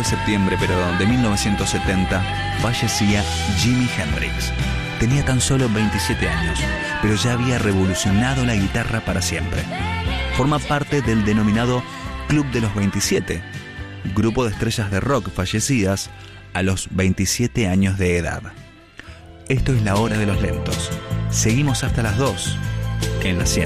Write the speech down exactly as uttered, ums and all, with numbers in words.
de septiembre, pero de mil novecientos setenta, fallecía Jimi Hendrix. Tenía tan solo veintisiete años, pero ya había revolucionado la guitarra para siempre. Forma parte del denominado Club de los veintisiete, grupo de estrellas de rock fallecidas a los veintisiete años de edad. Esto es La Hora de los Lentos. Seguimos hasta las dos en la cien.